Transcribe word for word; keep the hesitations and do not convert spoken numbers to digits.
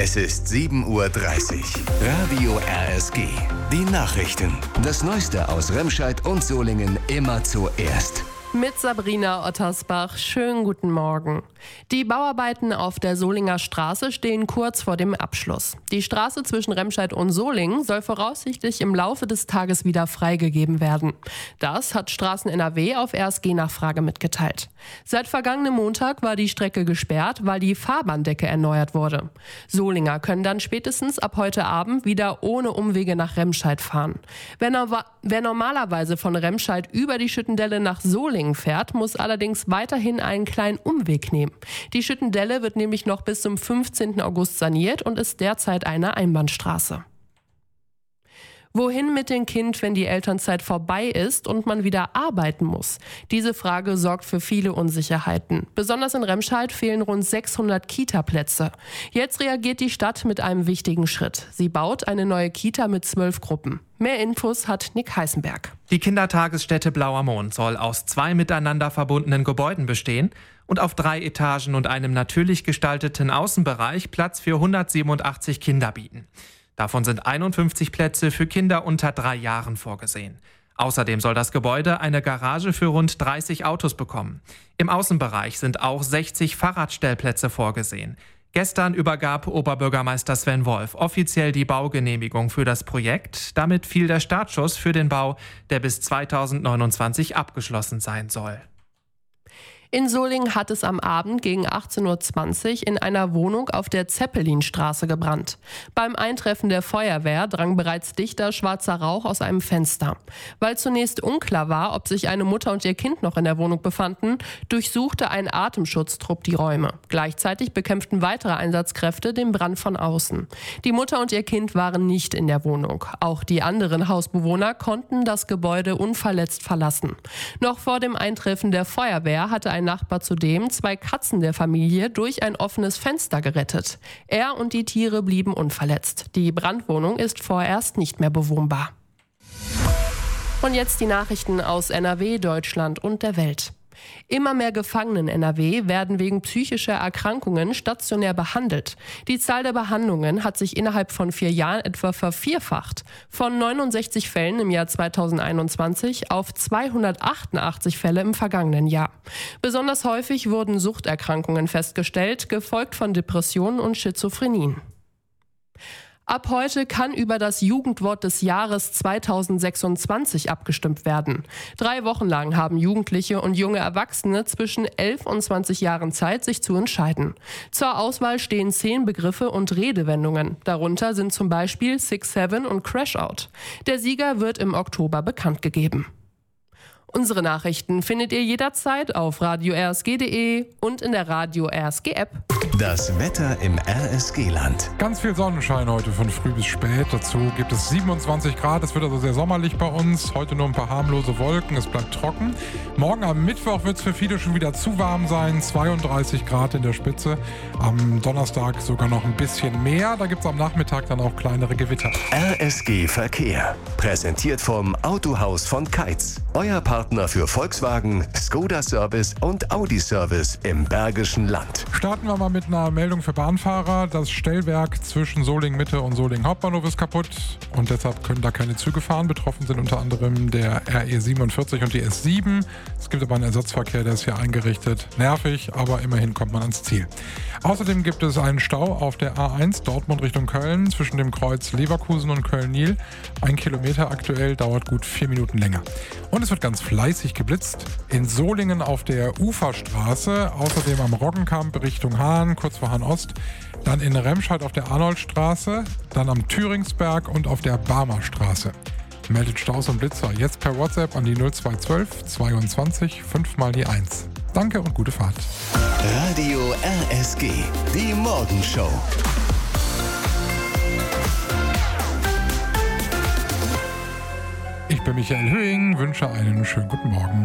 Es ist sieben Uhr dreißig. Radio R S G. Die Nachrichten. Das Neueste aus Remscheid und Solingen immer zuerst. Mit Sabrina Ottersbach. Schönen guten Morgen. Die Bauarbeiten auf der Solinger Straße stehen kurz vor dem Abschluss. Die Straße zwischen Remscheid und Solingen soll voraussichtlich im Laufe des Tages wieder freigegeben werden. Das hat Straßen N R W auf R S G-Nachfrage mitgeteilt. Seit vergangenem Montag war die Strecke gesperrt, weil die Fahrbahndecke erneuert wurde. Solinger können dann spätestens ab heute Abend wieder ohne Umwege nach Remscheid fahren. Wer, no- wer normalerweise von Remscheid über die Schüttendelle nach Solingen fährt, muss allerdings weiterhin einen kleinen Umweg nehmen. Die Schüttendelle wird nämlich noch bis zum fünfzehnten August saniert und ist derzeit eine Einbahnstraße. Wohin mit dem Kind, wenn die Elternzeit vorbei ist und man wieder arbeiten muss? Diese Frage sorgt für viele Unsicherheiten. Besonders in Remscheid fehlen rund sechshundert Kita-Plätze. Jetzt reagiert die Stadt mit einem wichtigen Schritt. Sie baut eine neue Kita mit zwölf Gruppen. Mehr Infos hat Nick Heißenberg. Die Kindertagesstätte Blauer Mond soll aus zwei miteinander verbundenen Gebäuden bestehen und auf drei Etagen und einem natürlich gestalteten Außenbereich Platz für hundertsiebenundachtzig Kinder bieten. Davon sind einundfünfzig Plätze für Kinder unter drei Jahren vorgesehen. Außerdem soll das Gebäude eine Garage für rund dreißig Autos bekommen. Im Außenbereich sind auch sechzig Fahrradstellplätze vorgesehen. Gestern übergab Oberbürgermeister Sven Wolf offiziell die Baugenehmigung für das Projekt. Damit fiel der Startschuss für den Bau, der bis zweitausendneunundzwanzig abgeschlossen sein soll. In Solingen hat es am Abend gegen achtzehn Uhr zwanzig in einer Wohnung auf der Zeppelinstraße gebrannt. Beim Eintreffen der Feuerwehr drang bereits dichter schwarzer Rauch aus einem Fenster. Weil zunächst unklar war, ob sich eine Mutter und ihr Kind noch in der Wohnung befanden, durchsuchte ein Atemschutztrupp die Räume. Gleichzeitig bekämpften weitere Einsatzkräfte den Brand von außen. Die Mutter und ihr Kind waren nicht in der Wohnung. Auch die anderen Hausbewohner konnten das Gebäude unverletzt verlassen. Noch vor dem Eintreffen der Feuerwehr hatte ein Nachbar zudem zwei Katzen der Familie durch ein offenes Fenster gerettet. Er und die Tiere blieben unverletzt. Die Brandwohnung ist vorerst nicht mehr bewohnbar. Und jetzt die Nachrichten aus N R W, Deutschland und der Welt. Immer mehr Gefangene in N R W werden wegen psychischer Erkrankungen stationär behandelt. Die Zahl der Behandlungen hat sich innerhalb von vier Jahren etwa vervierfacht. Von neunundsechzig Fällen im Jahr zweitausendeinundzwanzig auf zweihundertachtundachtzig Fälle im vergangenen Jahr. Besonders häufig wurden Suchterkrankungen festgestellt, gefolgt von Depressionen und Schizophrenien. Ab heute kann über das Jugendwort des Jahres zweitausendsechsundzwanzig abgestimmt werden. Drei Wochen lang haben Jugendliche und junge Erwachsene zwischen elf und zwanzig Jahren Zeit, sich zu entscheiden. Zur Auswahl stehen zehn Begriffe und Redewendungen. Darunter sind zum Beispiel Six Seven und Crash Out. Der Sieger wird im Oktober bekannt gegeben. Unsere Nachrichten findet ihr jederzeit auf radio r s g punkt d e und in der Radio R S G App. Das Wetter im R S G-Land. Ganz viel Sonnenschein heute von früh bis spät. Dazu gibt es siebenundzwanzig Grad. Es wird also sehr sommerlich bei uns. Heute nur ein paar harmlose Wolken. Es bleibt trocken. Morgen am Mittwoch wird es für viele schon wieder zu warm sein. zweiunddreißig Grad in der Spitze. Am Donnerstag sogar noch ein bisschen mehr. Da gibt es am Nachmittag dann auch kleinere Gewitter. R S G Verkehr. Präsentiert vom Autohaus von Keitz. Euer Partner für Volkswagen, Skoda Service und Audi Service im Bergischen Land. Starten wir mal mit einer Meldung für Bahnfahrer. Das Stellwerk zwischen Solingen Mitte und Solingen Hauptbahnhof ist kaputt und deshalb können da keine Züge fahren. Betroffen sind unter anderem der R E siebenundvierzig und die S sieben. Es gibt aber einen Ersatzverkehr, der ist hier eingerichtet. Nervig, aber immerhin kommt man ans Ziel. Außerdem gibt es einen Stau auf der A eins Dortmund Richtung Köln zwischen dem Kreuz Leverkusen und Köln-Nil. Ein Kilometer aktuell, dauert gut vier Minuten länger. Und es wird ganz fleißig geblitzt. In Solingen auf der Uferstraße, außerdem am Roggenkamp Richtung Hahn, kurz vor Hahn Ost. Dann in Remscheid auf der Arnoldstraße, dann am Thüringsberg und auf der Barmer Straße. Meldet Staus und Blitzer jetzt per WhatsApp an die null zwei zwölf zweiundzwanzig fünf mal die eins. Danke und gute Fahrt. Radio R S G, die Morgenshow. Ich bin Michael Höhing, wünsche einen schönen guten Morgen.